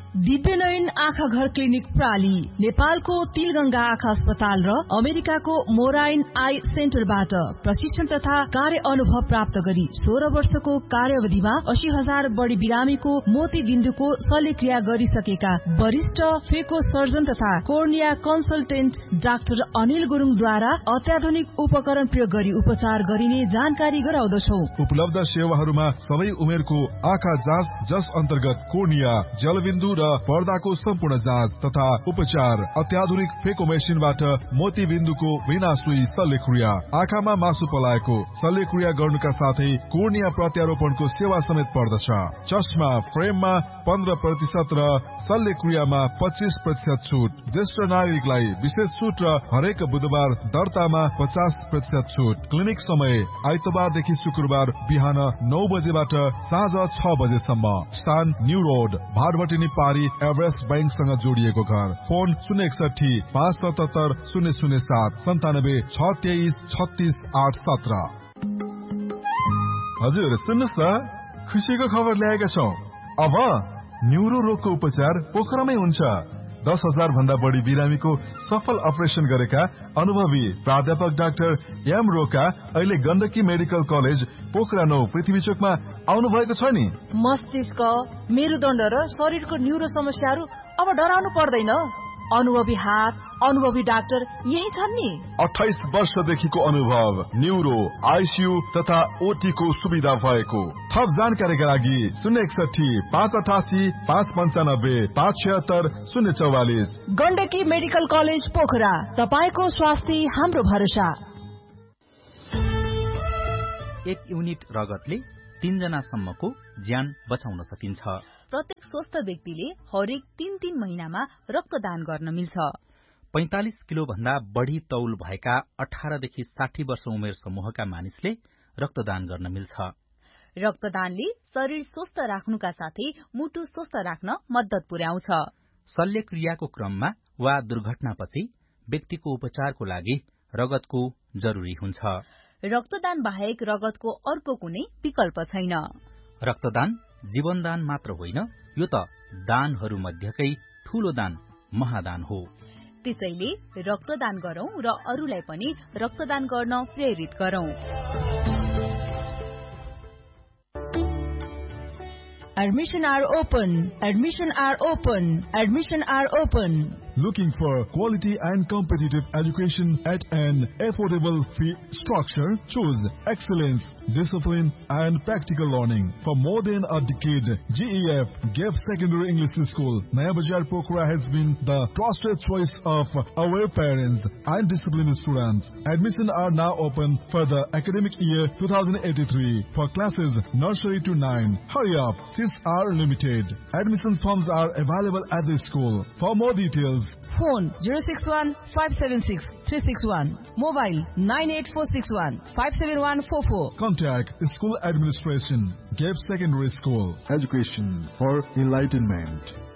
दिव्यनयन आँखा घर क्लिनिक प्राली नेपालको तिलगंगा आँखा अस्पताल र अमेरिकाको मोराइन आई सेन्टरबाट प्रशिक्षण तथा कार्य अनुभव प्राप्त गरी 16 वर्षको कार्यावधिमा 80,000 बढी बिरामीको मोतीबिन्दुको शल्यक्रिया गरिसकेका वरिष्ठ फेको सर्जन तथा कोर्निया कन्सल्टेन्ट डाक्टर अनिल गुरुङद्वारा अत्याधुनिक उपकरण प्रयोग गरी उपचार गरिने जानकारी गराउँदछौ। उपलब्ध सेवाहरूमा सबै उमेरको आँखा जाँच, जस अन्तर्गत कोर्निया, जलबिन्दु र पर्दाको सम्पूर्ण जाँच तथा उपचार, अत्याधुनिक फेको मेसिनबाट मोतीबिन्दुको बिना सुई शल्यक्रिया, आँखामा मासु पलाएको शल्यक्रिया गर्नुका साथै कोर्निया प्रत्यारोपणको सेवा समेत पर्दछ। चस्मा फ्रेममा 15% र शल्यक्रियामा 25% छुट। ज्येष्ठ नागरिकलाई विशेष छुट र हरेक बुधबार दर्तामा 50% छुट। क्लिनिक समय आइतबारदेखि शुक्रबार बिहान 9 बजेबाट साँझ 6 बजेसम्म। स्थान न्यू रोड, भारवटिनी पारी, एभरेस्ट बैंकसँग जोडिएको घर। फोन 061 577 007 97 623 36 817। हजुर सुन्नुहोस् न, खुसीको खबर ल्याएका छौं। अब न्युरो रोगको उपचार पोखरामै हुन्छ। 10,000 भन्दा बढी बिरामीको सफल अपरेसन गरेका अनुभवी प्राध्यापक डाक्टर एम रोका अहिले गण्डकी मेडिकल कलेज पोखरा 9 पृथ्वी चोकमा आउनु भएको छ नि। मस्तिष्क, मेरुदण्ड र शरीरको न्युरो समस्याहरू अब डराउनु पर्दैन। अनुभवी हात, अनुभवी डाक्टर यही छन् नि। 28 वर्षदेखिको अनुभव, न्युरो, आइसियु तथा ओटी को सुविधा भएको। थप जानकारीका लागि 061 588 595 576 044। गण्डकी मेडिकल कलेज पोखरा, तपाईको स्वास्थ्य हाम्रो भरोसा। 1 युनिट रगतले 3 जनासम्मको ज्यान बचाउन सकिन्छ। प्रत्येक स्वस्थ व्यक्तिले हरेक 3 महिनामा रक्तदान गर्न मिल्छ। 45 किलो भन्दा बढी तौल भएका 18 देखि 60 वर्ष उमेर समूहका मानिसले रक्तदान गर्न मिल्छ। रक्तदानले शरीर स्वस्थ राख्नुका साथै मुटु स्वस्थ राख्न मद्दत पुर्याउँछ। शल्यक्रियाको क्रममा वा दुर्घटनापछि व्यक्तिको उपचारको लागि रगतको जरुरी हुन्छ। रक्तदान बाहेक रगतको अर्को कुनै विकल्प छैन। रक्तदान जीवनदान मात्र होइन, यो त दानहरू मध्येकै ठूलो दान महादान हो। त्यसैले रक्तदान गरौं र अरूलाई पनि रक्तदान गर्न प्रेरित गरौं। Admission are open. Admission are open. Admission are open. Looking for quality and competitive education at an affordable fee structure? Choose excellence, discipline and practical learning. For more than a decade, GEF, GEF Secondary English School, Naya Bazaar Pokhara has been the trusted choice of aware parents and disciplined students. Admissions are now open for the academic year 2083 for classes nursery to 9. Hurry up, seats are limited. Admission forms are available at the school. For more details, phone 061 576 361, mobile 98461 57144. Contact School Administration, GEF Secondary School. Education for enlightenment.